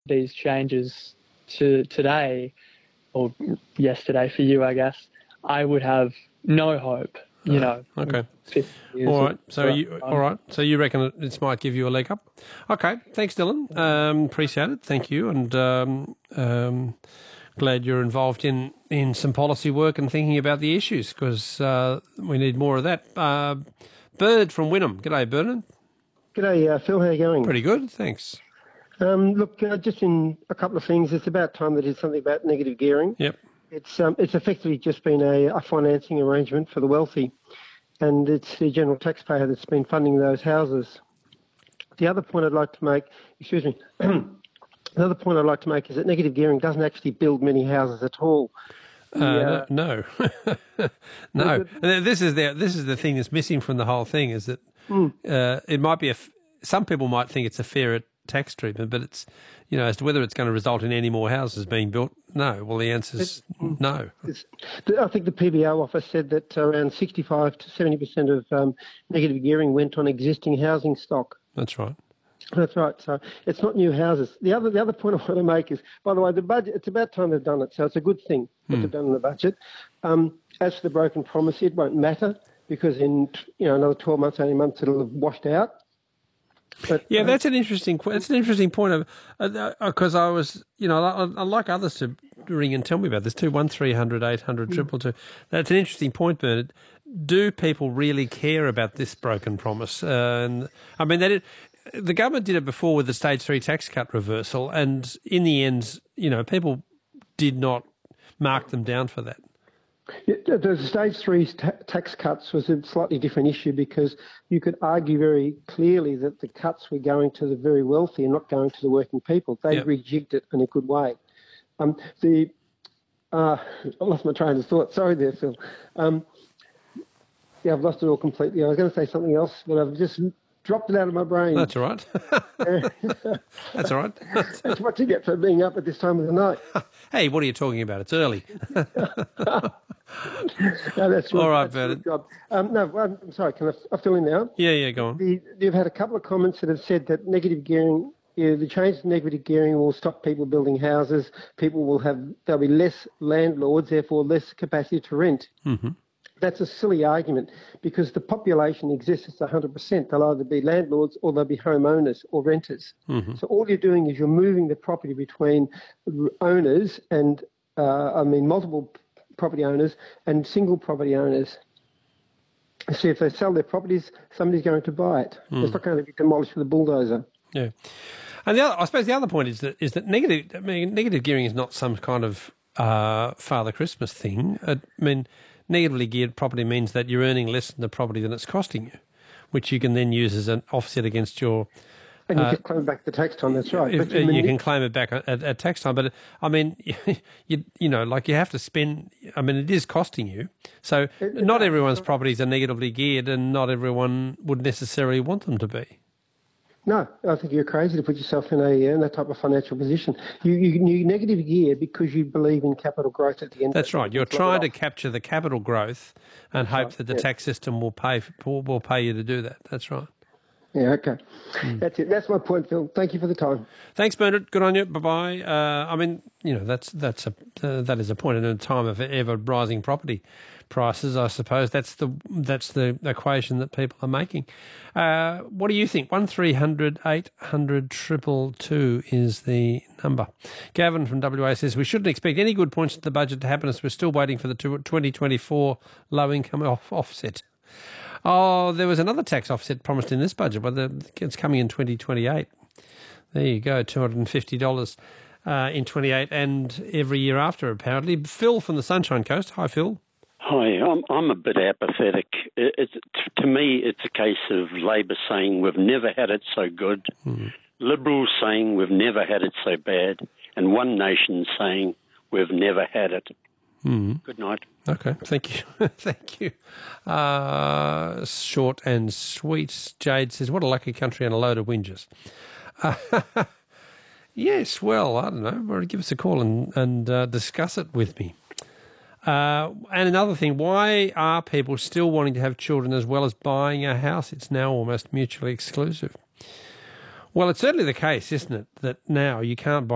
these changes to today, or yesterday for you, I guess, I would have no hope, Okay. 50 years All right. So you reckon this might give you a leg up? Okay. Thanks, Dylan. Appreciate it. Thank you. And glad you're involved in some policy work and thinking about the issues, because we need more of that. Bernard from Wynnum. G'day, Bernard. G'day, Phil. How are you going? Pretty good, thanks. Look, just in a couple of things. It's about time they did something about negative gearing. Yep. It's effectively just been a financing arrangement for the wealthy, and it's the general taxpayer that's been funding those houses. The other point I'd like to make, the other point I'd like to make is that negative gearing doesn't actually build many houses at all. No, no. This is the thing that's missing from the whole thing, is that it might be some people might think it's a fairer tax treatment, but it's, as to whether it's going to result in any more houses being built. No. Well, the answer is no. I think the PBO office said that around 65 to 70% of negative gearing went on existing housing stock. That's right. That's right. So it's not new houses. The other point I want to make is, by the way, the budget, it's about time they've done it. So it's a good thing what they've done in the budget. As for the broken promise, it won't matter, because in another 12 months, 18 months, it'll have washed out. But, yeah, that's an interesting point. Because I was, I'd like others to ring and tell me about this too. 1300 800 222. That's an interesting point, Bernard. Do people really care about this broken promise? And I mean, the government did it before with the stage 3 tax cut reversal, and in the end, people did not mark them down for that. Yeah, the stage 3 tax cuts was a slightly different issue, because you could argue very clearly that the cuts were going to the very wealthy and not going to the working people. They rejigged it in a good way. I lost my train of thought. Sorry there, Phil. I've lost it all completely. I was going to say something else, but I've just dropped it out of my brain. That's all right. That's all right. That's what you get for being up at this time of the night. Hey, what are you talking about? It's early. No, that's all right, Bernard. I'm sorry. Can I fill in now? Yeah, go on. You've had a couple of comments that have said that negative gearing, the change to negative gearing will stop people building houses. There'll be less landlords, therefore less capacity to rent. Mm-hmm. That's a silly argument, because the population exists as 100%. They'll either be landlords or they'll be homeowners or renters. Mm-hmm. So all you're doing is you're moving the property between owners and, multiple property owners and single property owners. So if they sell their properties, somebody's going to buy it. It's not going to be demolished with a bulldozer. Yeah. And I suppose the other point is that negative gearing is not some kind of Father Christmas thing. Negatively geared property means that you're earning less than the property than it's costing you, which you can then use as an offset against your... And you can claim back the tax time, that's right. But you can claim it back at tax time. But, you have to spend... it is costing you. So not everyone's properties are negatively geared, and not everyone would necessarily want them to be. No, I think you're crazy to put yourself in that type of financial position. You negative gear because you believe in capital growth at the end. That's right. You're trying to capture the capital growth and hope that the tax system will pay you to do that. That's right. Yeah, okay. That's it. That's my point, Phil. Thank you for the time. Thanks, Bernard. Good on you. Bye-bye. That is a point in a time of ever rising property prices, I suppose. That's the equation that people are making. What do you think? 1300 800 222 is the number. Gavin from WA says we shouldn't expect any good points to the budget to happen, as we're still waiting for the 2024 low-income offset. Oh, there was another tax offset promised in this budget, but it's coming in 2028. There you go, $250 in 28 and every year after, apparently. Phil from the Sunshine Coast. Hi, Phil. Hi, I'm a bit apathetic. To me, it's a case of Labor saying we've never had it so good, Liberals saying we've never had it so bad, and One Nation saying we've never had it. Good night. Okay, thank you. Thank you. Short and sweet. Jade says, what a lucky country and a load of whingers. Yes, well, I don't know. Give us a call and discuss it with me. And another thing, why are people still wanting to have children as well as buying a house? It's now almost mutually exclusive. Well, it's certainly the case, isn't it, that now you can't buy